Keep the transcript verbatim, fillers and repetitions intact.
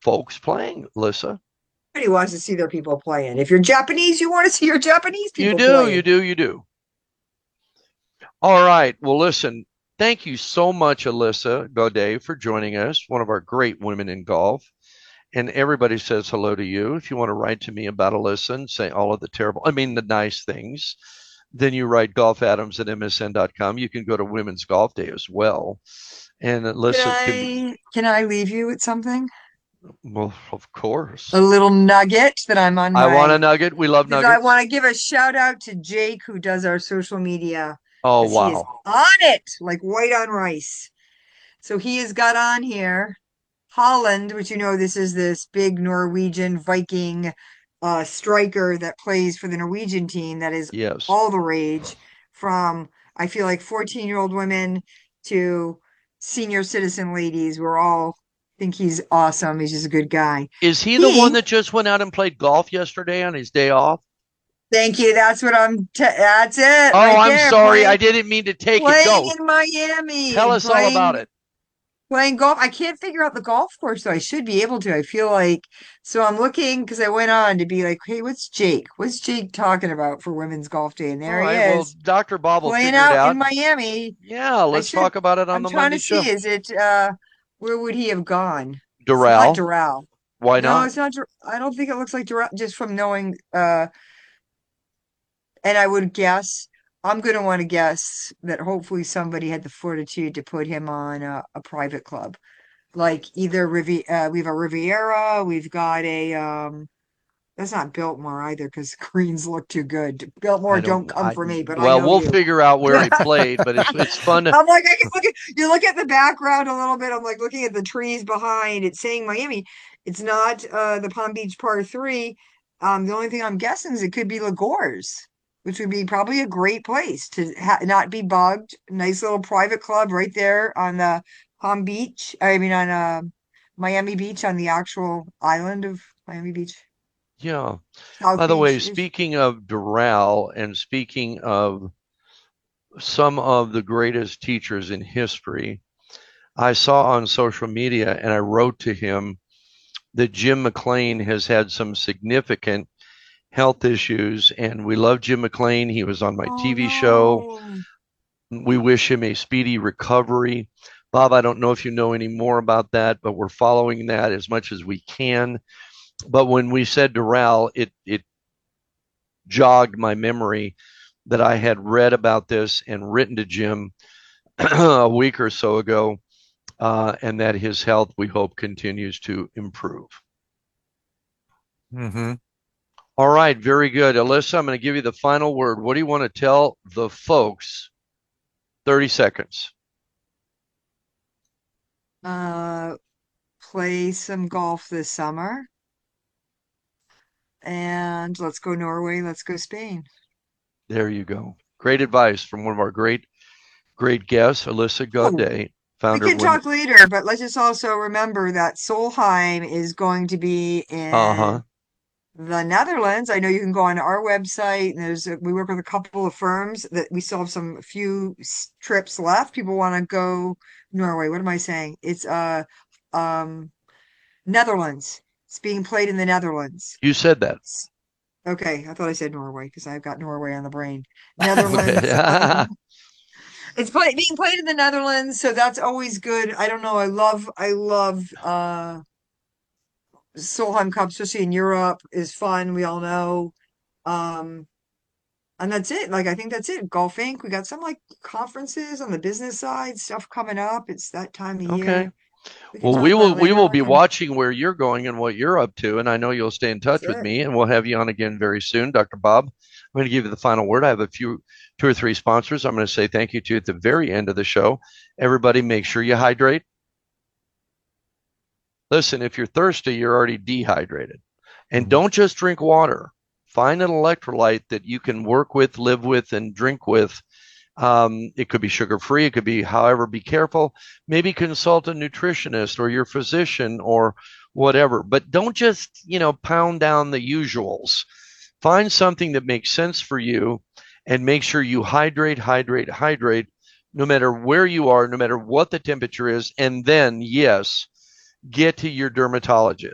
folks playing, Alyssa. Everybody wants to see their people playing. If you're Japanese, you want to see your Japanese You people do, you playing. do, you do. All right. Well, listen, thank you so much, Alyssa Gaudet, for joining us, one of our great women in golf. And everybody says hello to you. If you want to write to me about Alyssa and say all of the terrible, I mean, the nice things, then you write golfadams at m s n dot com. You can go to Women's Golf Day as well. And Can Alyssa can be, I can I leave you with something? well, of A course. little nugget that I'm on I want a my nugget. We love because I nuggets. want to give a shout out to Jake who does our social media Oh, because he is wow. on it like white on rice. So he has got on here Holland, which you know this is this big Norwegian Viking uh striker that plays for the Norwegian team that is Yes. all the rage from I feel like fourteen year old women to senior citizen ladies. We're all think he's awesome. He's just a good guy. Is he the one He, that just went out and played golf yesterday on his day off? thank you. That's what I'm. T- that's it Oh, right I'm there. sorry. I Playing, didn't mean to take it. playing Go. in Miami Tell and us all about playing it. playing golf. I can't figure out the golf course, so I should be able to. I feel like so. I'm looking because I went on to be like, hey, what's Jake? What's Jake talking about for Women's Golf Day? And All there he right. Well, is doctor Bob will playing figure it out in out. Miami. Yeah, I let's should. talk about it on I'm the trying Monday to see. show. Is it? uh Where would he have gone? It's not Doral. Doral. Why No, not? it's not. Dor- I don't think it looks like Doral. Just from knowing. uh And I would guess, I'm going to want to guess that hopefully somebody had the fortitude to put him on a, a private club. Like either Rivi uh, we have a Riviera, we've got a um that's not Biltmore either because greens look too good. I Biltmore don't don't. come I for me, but I well, know we'll you. figure out where he played, but it's it's fun to. I'm like, I can look at you look at the background a little bit. I'm like looking at the trees behind. It's saying Miami. It's not uh the Palm Beach par three. Um, the only thing I'm guessing is it could be Lagores, which would be probably a great place to ha not be bugged. Nice little private club right there on the Palm Beach. I mean on uh Miami Beach on the actual island of Miami Beach, Yeah. South By the way, Beach ish. speaking of Doral and speaking of some of the greatest teachers in history, I saw on social media and I wrote to him that Jim McLean has had some significant health issues, and we love Jim McLean. He was on my Oh T V show. no. We wish him a speedy recovery. Bob, I don't know if you know any more about that, but we're following that as much as we can. But when we said Doral, it it jogged my memory that I had read about this and written to Jim a week or so ago, uh, and that his health, we hope, continues to improve. Mm-hmm. All right, very good. Alyssa, I'm going to give you the final word. What do you want to tell the folks? thirty seconds. Uh, play some golf this summer. And let's go Norway, let's go Spain. There you go. Great advice from one of our great, great guests, Alyssa Oh, Gaudet, we founder of can Women. talk later, but let's just also remember that Solheim is going to be Uh huh. in the Netherlands. I know you can go on our website, and there's a, we work with a couple of firms that we still have some few s- trips left. People want to go Norway. What am I saying? It's uh um Netherlands. It's being played in the Netherlands. You said that. S- Okay, I thought I said Norway because I've got Norway on the brain. Okay. Netherlands. Um, it's play, being played in the Netherlands, so that's always good. I don't know. I love, I love uh Solheim Cup, especially in Europe, is fun. We all know. Um, and that's it. Like I think that's it. Golf Inc. We got some like conferences on the business side, stuff coming up. It's that time of Okay. year. We can Well, talk we about will it we later. will I be can. watching where you're going and what you're up to, and I know you'll stay in touch with Sure. me, and we'll have you on again very soon, Doctor Bob. I'm going to give you the final word. I have a few, two or three sponsors. I'm going to say thank you to at the very end of the show. Everybody, make sure you hydrate. Listen, if you're thirsty, you're already dehydrated, and Mm-hmm. don't just drink water. Find an electrolyte that you can work with, live with, and drink with. Um, it could be sugar free. It could be, however, be careful. Maybe consult a nutritionist or your physician or whatever. But don't just, you know, pound down the usuals. Find something that makes sense for you and make sure you hydrate, hydrate, hydrate, no matter where you are, no matter what the temperature is. And then, yes, get to your dermatologist.